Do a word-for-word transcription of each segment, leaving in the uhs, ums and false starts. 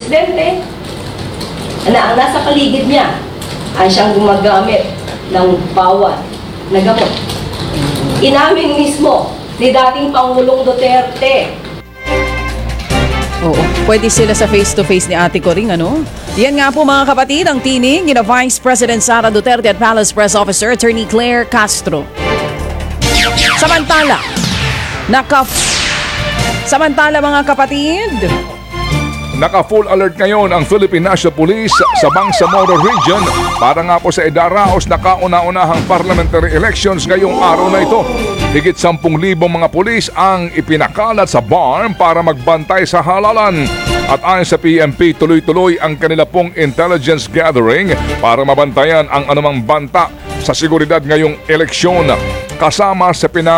presidente na ang nasa paligid niya ay siyang gumagamit ng bawal na gamot. Inamin mismo ni dating Pangulong Duterte. Oo, pwede sila sa face-to-face ni Ate Coring, ano? Yan nga po mga kapatid, ang tining ni Vice President Sara Duterte at Palace Press Officer Attorney Claire Castro. Samantala, naka... Samantala mga kapatid, Naka-full alert ngayon ang Philippine National Police sa Bangsamoro Region para nga po sa idaraos na kauna-unahang parliamentary elections ngayong araw na ito. Higit sampung libong mga pulis ang ipinakalat sa B A R M para magbantay sa halalan. At ayon sa P M P, tuloy-tuloy ang kanila pong intelligence gathering para mabantayan ang anumang banta sa seguridad ngayong eleksyon. Kasama sa pina...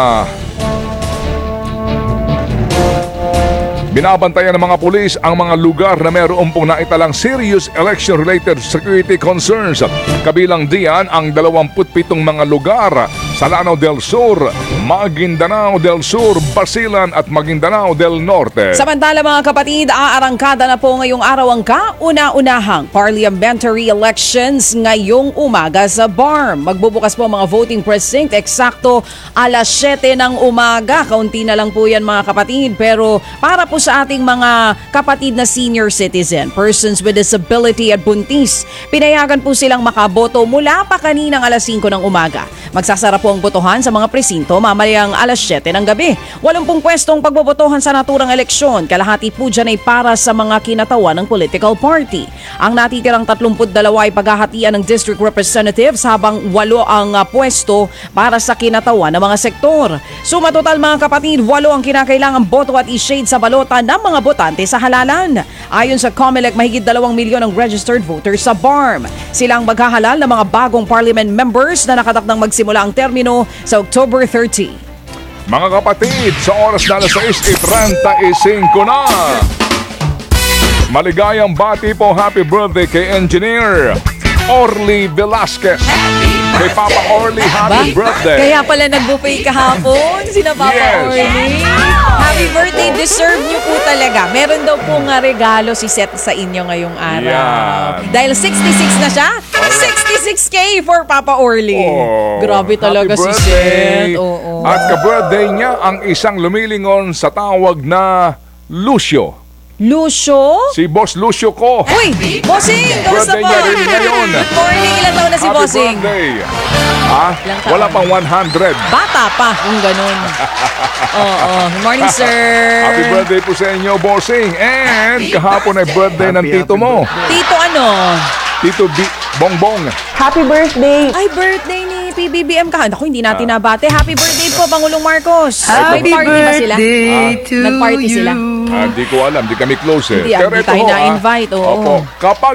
Binabantayan ng mga pulis ang mga lugar na mayroon pong naitalang serious election-related security concerns. Kabilang diyan ang dalawampu't pitong mga lugar sa Lanao del Sur, Maguindanao del Sur, Basilan at Maguindanao del Norte. Samantala mga kapatid, aarangkada na po ngayong araw ang kauna-unahang parliamentary elections ngayong umaga sa B A R M. Magbubukas po ang mga voting precinct eksakto alas siyete ng umaga. Kaunti na lang po yan mga kapatid, pero para po sa ating mga kapatid na senior citizen, persons with disability at buntis, pinayagan po silang makaboto mula pa kaninang alas singko ng umaga. Magsasara po ang botohan sa mga presinto mamayang alas siyete ng gabi. Walumpung pwestong pagbobotohan sa naturang eleksyon. Kalahati po dyan ay para sa mga kinatawan ng political party. Ang natitirang tatlumput dalawa ay paghahatian ng district representatives habang walo ang uh, pwesto para sa kinatawan ng mga sektor. Suma total mga kapatid, walo ang kinakailangang boto at i-shade sa balota ng mga botante sa halalan. Ayon sa COMELEC, mahigit dalawang milyon ang registered voters sa B A R M. Silang maghahalal ng mga bagong parliament members na nakatakdang magsimula ang termino sa October thirtieth. Mga kapatid, sa oras na alas sais trenta-singko na. Maligayang bati po, happy birthday kay Engineer Orly Velasquez. Kay Papa Orly, happy birthday. Kaya pala nag-buffet kahapon, sina Papa Yes. Orly. Happy birthday, deserve nyo po talaga. Meron daw pong uh, regalo si Seth sa inyo ngayong araw. Yan. Dahil sixty-six na siya, sixty-six K for Papa Orly. Oh, Grabe talaga happy si birthday. Seth. Oo. At ka-birthday niya ang isang lumilingon sa tawag na Lucio. Lucio? Si Boss Lucio ko. Uy, Bossing, kamusta Birthday po? niya rin ngayon. Good morning, ilan taon na si Happy Bossing? birthday. Ah, Ilang taon? wala pang one hundred. Bata pa, kung ganun. Oo, good morning, sir. Happy birthday po sa inyo, Bossing. And kahapon ay birthday ng tito mo. Tito ano? Tito B. Bongbong. Happy birthday! Ay, birthday ni P B B M ka. Naku, hindi natin nabate. Happy birthday po, Pangulong Marcos. May Happy party ba sila? birthday to Nag-party you. sila. Ah, di ko alam, di kami close eh. Hindi, ah, di ito tayo ho, ah, na-invite, oo. Opo, kapag